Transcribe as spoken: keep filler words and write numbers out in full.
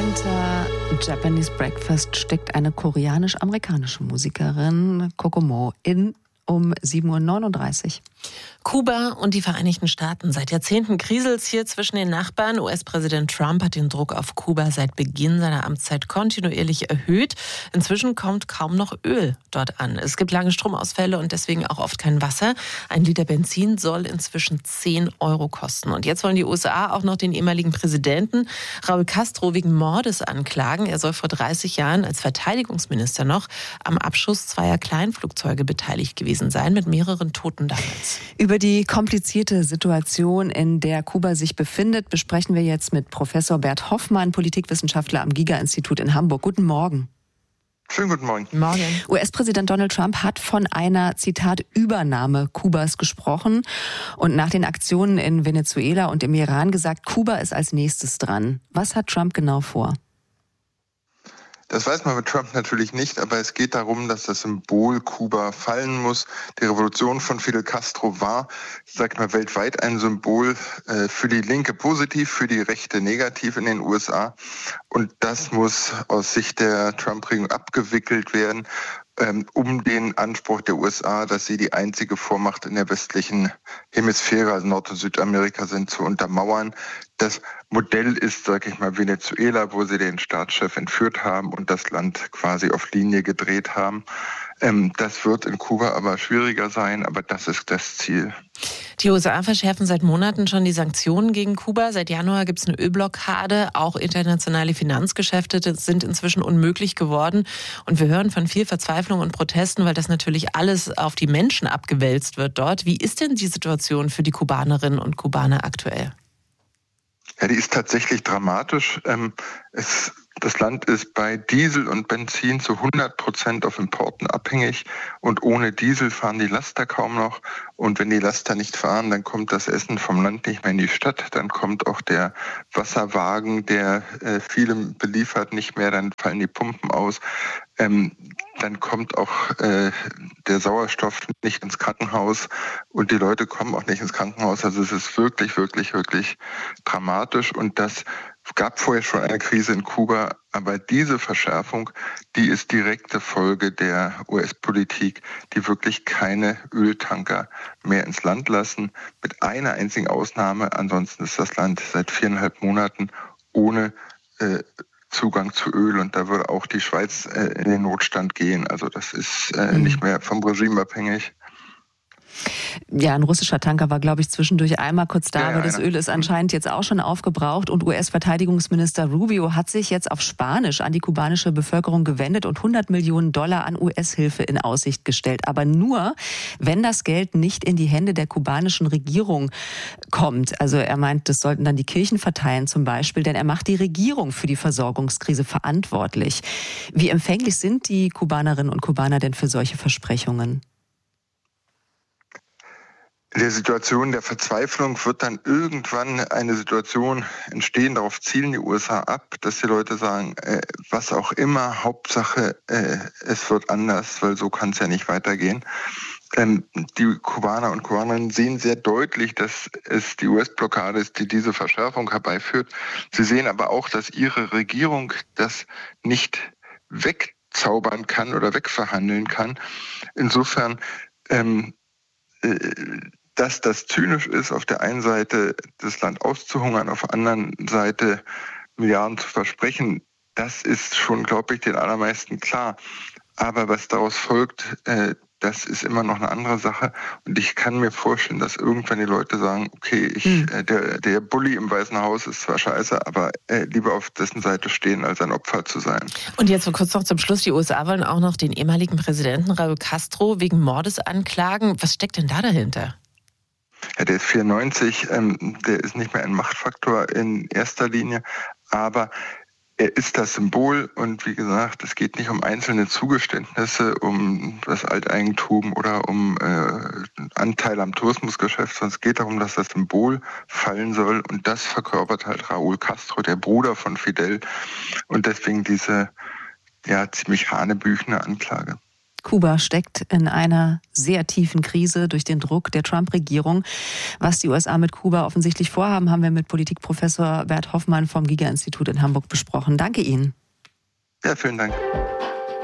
Hinter Japanese Breakfast steckt eine koreanisch-amerikanische Musikerin, Kokomo, in um sieben Uhr neununddreißig. Kuba und die Vereinigten Staaten. Seit Jahrzehnten kriselt's hier zwischen den Nachbarn. U S-Präsident Trump hat den Druck auf Kuba seit Beginn seiner Amtszeit kontinuierlich erhöht. Inzwischen kommt kaum noch Öl dort an. Es gibt lange Stromausfälle und deswegen auch oft kein Wasser. Ein Liter Benzin soll inzwischen zehn Euro kosten. Und jetzt wollen die U S A auch noch den ehemaligen Präsidenten Raúl Castro wegen Mordes anklagen. Er soll vor dreißig Jahren als Verteidigungsminister noch am Abschuss zweier Kleinflugzeuge beteiligt gewesen sein, mit mehreren Toten damals. Über die komplizierte Situation, in der Kuba sich befindet, besprechen wir jetzt mit Professor Bert Hoffmann, Politikwissenschaftler am Giga-Institut in Hamburg. Guten Morgen. Schönen guten Morgen. Morgen. U S-Präsident Donald Trump hat von einer, Zitat, Übernahme Kubas gesprochen und nach den Aktionen in Venezuela und im Iran gesagt, Kuba ist als nächstes dran. Was hat Trump genau vor? Das weiß man mit Trump natürlich nicht, aber es geht darum, dass das Symbol Kuba fallen muss. Die Revolution von Fidel Castro war, sag mal, weltweit ein Symbol äh, für die Linke positiv, für die Rechte negativ in den U S A. Und das muss aus Sicht der Trump-Regierung abgewickelt werden, ähm, um den Anspruch der U S A, dass sie die einzige Vormacht in der westlichen Hemisphäre, also Nord- und Südamerika sind, zu untermauern. Das Modell ist, sage ich mal, Venezuela, wo sie den Staatschef entführt haben und das Land quasi auf Linie gedreht haben. Ähm, das wird in Kuba aber schwieriger sein, aber das ist das Ziel. Die U S A verschärfen seit Monaten schon die Sanktionen gegen Kuba. Seit Januar gibt es eine Ölblockade. Auch internationale Finanzgeschäfte sind inzwischen unmöglich geworden. Und wir hören von viel Verzweiflung und Protesten, weil das natürlich alles auf die Menschen abgewälzt wird dort. Wie ist denn die Situation für die Kubanerinnen und Kubaner aktuell? Ja, die ist tatsächlich dramatisch. Ähm, es, das Land ist bei Diesel und Benzin zu hundert Prozent auf Importen abhängig und ohne Diesel fahren die Laster kaum noch. Und wenn die Laster nicht fahren, dann kommt das Essen vom Land nicht mehr in die Stadt. Dann kommt auch der Wasserwagen, der äh, viele beliefert, nicht mehr. Dann fallen die Pumpen aus. Ähm, dann kommt auch äh, der Sauerstoff nicht ins Krankenhaus und die Leute kommen auch nicht ins Krankenhaus. Also es ist wirklich, wirklich, wirklich dramatisch und das gab vorher schon eine Krise in Kuba, aber diese Verschärfung, die ist direkte Folge der U S-Politik, die wirklich keine Öltanker mehr ins Land lassen, mit einer einzigen Ausnahme. Ansonsten ist das Land seit viereinhalb Monaten ohne äh, Zugang zu Öl und da würde auch die Schweiz äh, in den Notstand gehen. Also das ist äh, mhm. nicht mehr vom Regime abhängig. Ja, ein russischer Tanker war, glaube ich, zwischendurch einmal kurz da, ja, aber das einer. Öl ist anscheinend jetzt auch schon aufgebraucht und U S-Verteidigungsminister Rubio hat sich jetzt auf Spanisch an die kubanische Bevölkerung gewendet und hundert Millionen Dollar an U S-Hilfe in Aussicht gestellt. Aber nur, wenn das Geld nicht in die Hände der kubanischen Regierung kommt. Also er meint, das sollten dann die Kirchen verteilen zum Beispiel, denn er macht die Regierung für die Versorgungskrise verantwortlich. Wie empfänglich sind die Kubanerinnen und Kubaner denn für solche Versprechungen? In der Situation der Verzweiflung wird dann irgendwann eine Situation entstehen, darauf zielen die U S A ab, dass die Leute sagen, äh, was auch immer, Hauptsache, äh, es wird anders, weil so kann es ja nicht weitergehen. Ähm, die Kubaner und Kubanerinnen sehen sehr deutlich, dass es die U S-Blockade ist, die diese Verschärfung herbeiführt. Sie sehen aber auch, dass ihre Regierung das nicht wegzaubern kann oder wegverhandeln kann. Insofern ähm, äh, dass das zynisch ist, auf der einen Seite das Land auszuhungern, auf der anderen Seite Milliarden zu versprechen, das ist schon, glaube ich, den allermeisten klar. Aber was daraus folgt, äh, das ist immer noch eine andere Sache. Und ich kann mir vorstellen, dass irgendwann die Leute sagen, okay, ich, mhm. äh, der, der Bully im Weißen Haus ist zwar scheiße, aber äh, lieber auf dessen Seite stehen, als ein Opfer zu sein. Und jetzt kurz noch zum Schluss. Die U S A wollen auch noch den ehemaligen Präsidenten Raúl Castro wegen Mordes anklagen. Was steckt denn da dahinter? Ja, der ist vierundneunzig, ähm, der ist nicht mehr ein Machtfaktor in erster Linie, aber er ist das Symbol und wie gesagt, es geht nicht um einzelne Zugeständnisse, um das Alteigentum oder um äh, Anteil am Tourismusgeschäft, sondern es geht darum, dass das Symbol fallen soll und das verkörpert halt Raúl Castro, der Bruder von Fidel und deswegen diese ja ziemlich hanebüchene Anklage. Kuba steckt in einer sehr tiefen Krise durch den Druck der Trump-Regierung. Was die U S A mit Kuba offensichtlich vorhaben, haben wir mit Politikprofessor Bert Hoffmann vom Giga-Institut in Hamburg besprochen. Danke Ihnen. Ja, vielen Dank.